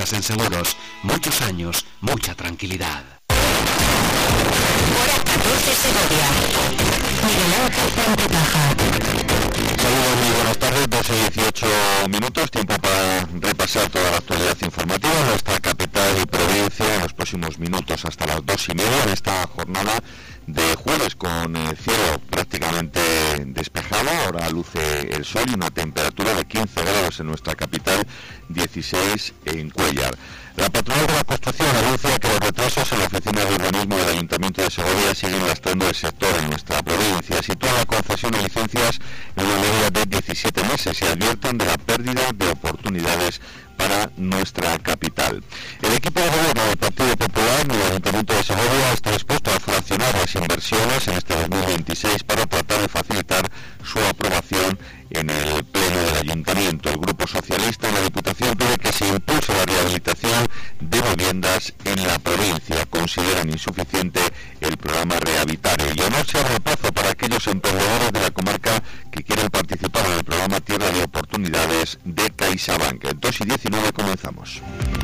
especialistas en seguros. Muchos años, mucha tranquilidad. Hora 14 Segovia. Miguel Ángel Santitaja. Saludos, muy buenas tardes, 12:18, tiempo para repasar toda la actualidad informativa de nuestra capital y provincia en los próximos minutos hasta las 2:30 en esta jornada de jueves con el cielo prácticamente despejado. Ahora luce el sol y una temperatura de 15 grados en nuestra capital, 16 en Cuéllar. La patronal de la construcción anuncia que los retrasos en la oficina de urbanismo del Ayuntamiento de Segovia siguen lastrando el sector en nuestra provincia. Sitúa la concesión de licencias en una media de 17 meses y advierten de la pérdida de oportunidades para nuestra capital. El equipo de gobierno del Partido Popular en el Ayuntamiento de Segovia está dispuesto a fraccionar las inversiones en este 2026 para tratar de facilitar su aprobación en el Pleno del Ayuntamiento. El Grupo Socialista en la Diputación pide que se impulse la rehabilitación de viviendas en la provincia. Consideran insuficiente el programa Rehabilitario y no se abre plazo para aquellos emprendedores de la comarca que quieren participar en el programa Tierra de Oportunidades de CaixaBank. 2:19 comenzamos.